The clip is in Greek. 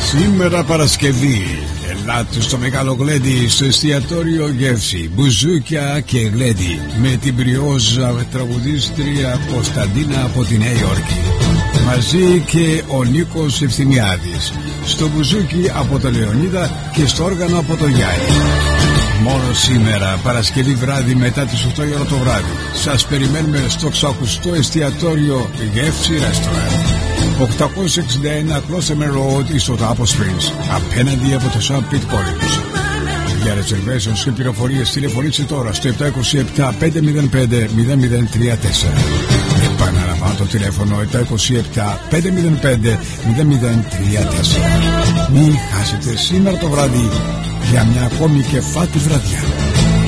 Σήμερα Παρασκευή, ελάτε στο Μεγάλο Γλέντι, στο εστιατόριο Γεύση, μπουζούκια και γλέντι, με την πριόζα τραγουδίστρια Κωνσταντίνα από τη Νέα Υόρκη. Μαζί και ο Νίκος Ευθυμιάδης, στο μπουζούκι από τον Λεωνίδα και στο όργανο από τον Γιάννη. Μόνο σήμερα, Παρασκευή βράδυ μετά τις 8 η ώρα το βράδυ, σας περιμένουμε στο ξακουστό εστιατόριο Γεύση Restaurant, 861 Closemer Road, στο Apple Springs, απέναντι από το St. Pete College. Για reservations και πληροφορίες τηλεφωνήστε τώρα στο 727-505-0034. Επαναλαμβάνω το τηλέφωνο 727-505-0034. Μην χάσετε σήμερα το βράδυ για μια ακόμη κεφάτη βραδιά.